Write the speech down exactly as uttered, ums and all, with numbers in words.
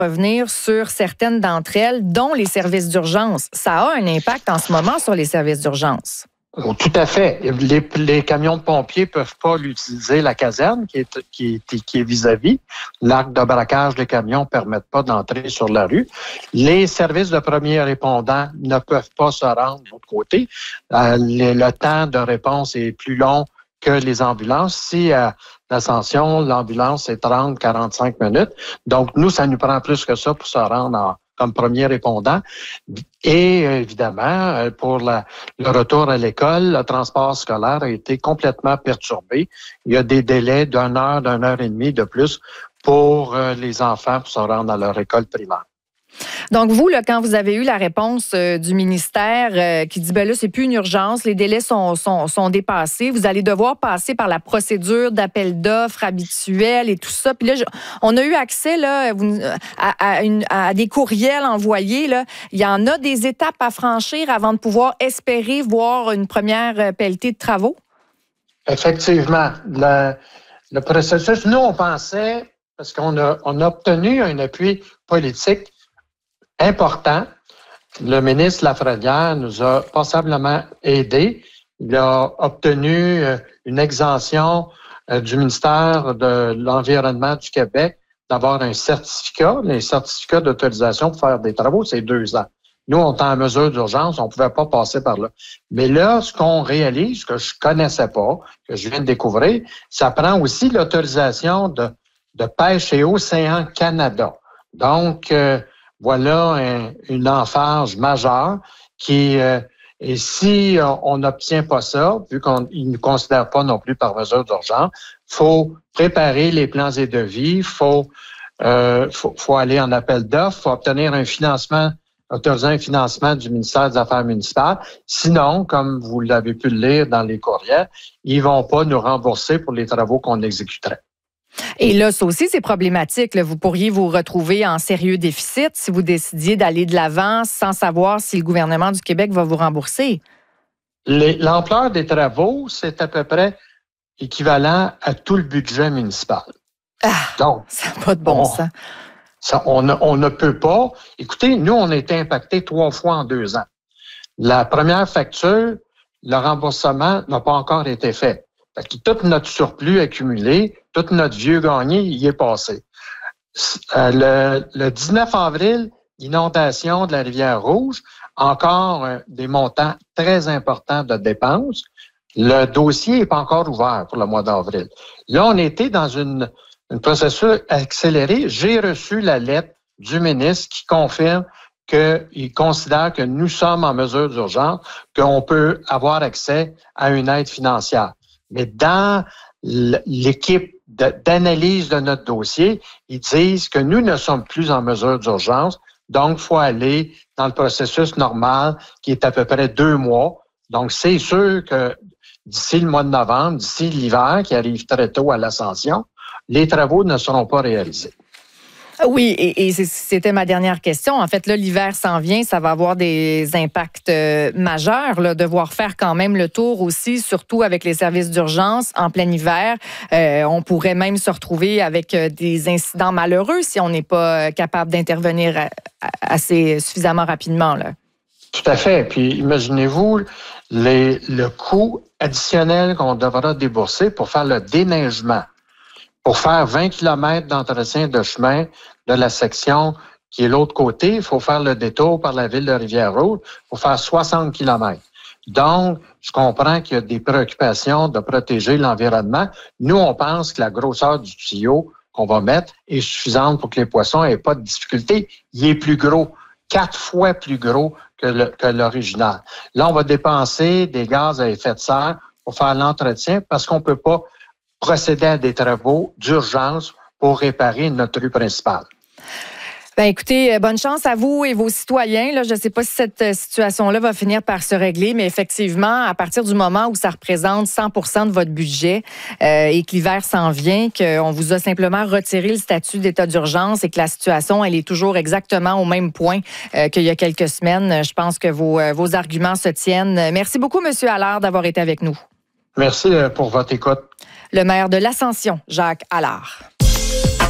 revenir sur certaines d'entre elles, dont les services d'urgence. Ça a un impact en ce moment sur les services d'urgence. Oh, tout à fait. Les, les camions de pompiers peuvent pas l'utiliser, la caserne qui est, qui est, qui est vis-à-vis. L'arc de braquage des camions ne permettent pas d'entrer sur la rue. Les services de premiers répondants ne peuvent pas se rendre de l'autre côté. Euh, le, le temps de réponse est plus long que les ambulances. Si à l'Ascension, l'ambulance, c'est trente à quarante-cinq minutes. Donc, nous, ça nous prend plus que ça pour se rendre en, comme premier répondant. Et évidemment, pour la, le retour à l'école, le transport scolaire a été complètement perturbé. Il y a des délais d'une heure, d'une heure et demie de plus pour les enfants pour se rendre à leur école primaire. Donc, vous, là, quand vous avez eu la réponse euh, du ministère euh, qui dit, ben là, c'est plus une urgence, les délais sont, sont, sont dépassés, vous allez devoir passer par la procédure d'appel d'offres habituelle et tout ça. Puis là, je, on a eu accès là, à, à, une, à des courriels envoyés. Là. Il y en a des étapes à franchir avant de pouvoir espérer voir une première pelletée de travaux? Effectivement. Le, le processus, nous, on pensait, parce qu'on a, on a obtenu un appui politique important. Le ministre Lafrenière nous a passablement aidés. Il a obtenu une exemption du ministère de l'Environnement du Québec d'avoir un certificat. Les certificats d'autorisation pour faire des travaux, c'est deux ans. Nous, on est en mesure d'urgence, on ne pouvait pas passer par là. Mais là, ce qu'on réalise, que je connaissais pas, que je viens de découvrir, ça prend aussi l'autorisation de, de pêche et Océan Canada. Donc, euh, voilà un, une emphase majeure qui, euh, et si on n'obtient pas ça, vu qu'on ne nous considère pas non plus par mesure d'urgence, faut préparer les plans et devis, faut, euh, faut, faut aller en appel d'offres, faut obtenir un financement, autoriser un financement du ministère des Affaires municipales. Sinon, comme vous l'avez pu le lire dans les courriels, ils vont pas nous rembourser pour les travaux qu'on exécuterait. Et là, ça aussi, c'est problématique. Là. Vous pourriez vous retrouver en sérieux déficit si vous décidiez d'aller de l'avant sans savoir si le gouvernement du Québec va vous rembourser. Les, l'ampleur des travaux, c'est à peu près équivalent à tout le budget municipal. Ah, donc, ça n'a pas de bon on, sens. Ça, on, ne, on ne peut pas. Écoutez, nous, on a été impactés trois fois en deux ans. La première facture, le remboursement n'a pas encore été fait. Fait que tout notre surplus accumulé, tout notre vieux gagné, il est passé. Euh, le, le dix-neuf avril, inondation de la rivière Rouge, encore euh, des montants très importants de dépenses. Le dossier n'est pas encore ouvert pour le mois d'avril. Là, on était dans une, une procédure accélérée. J'ai reçu la lettre du ministre qui confirme qu'il considère que nous sommes en mesure d'urgence, qu'on peut avoir accès à une aide financière. Mais dans l'équipe d'analyse de notre dossier, ils disent que nous ne sommes plus en mesure d'urgence, donc il faut aller dans le processus normal qui est à peu près deux mois. Donc, c'est sûr que d'ici le mois de novembre, d'ici l'hiver qui arrive très tôt à l'Ascension, les travaux ne seront pas réalisés. Oui, et, et c'était ma dernière question. En fait, là, l'hiver s'en vient, ça va avoir des impacts euh, majeurs, là, devoir faire quand même le tour aussi, surtout avec les services d'urgence en plein hiver. Euh, on pourrait même se retrouver avec euh, des incidents malheureux si on n'est pas euh, capable d'intervenir a, a, assez suffisamment rapidement, là. Tout à fait. Puis imaginez-vous les, le coût additionnel qu'on devra débourser pour faire le déneigement. Pour faire vingt kilomètres d'entretien de chemin de la section qui est l'autre côté, il faut faire le détour par la ville de Rivière-Rouge pour faire soixante kilomètres. Donc, je comprends qu'il y a des préoccupations de protéger l'environnement. Nous, on pense que la grosseur du tuyau qu'on va mettre est suffisante pour que les poissons n'aient pas de difficulté. Il est plus gros, quatre fois plus gros que, le, que l'original. Là, on va dépenser des gaz à effet de serre pour faire l'entretien parce qu'on ne peut pas procéder à des travaux d'urgence pour réparer notre rue principale. Bien, écoutez, bonne chance à vous et vos citoyens. Là, je ne sais pas si cette situation-là va finir par se régler, mais effectivement, à partir du moment où ça représente cent pour cent de votre budget euh, et que l'hiver s'en vient, qu'on vous a simplement retiré le statut d'état d'urgence et que la situation, elle est toujours exactement au même point euh, qu'il y a quelques semaines, je pense que vos, euh, vos arguments se tiennent. Merci beaucoup, M. Allard, d'avoir été avec nous. Merci pour votre écoute. Le maire de l'Ascension, Jacques Allard.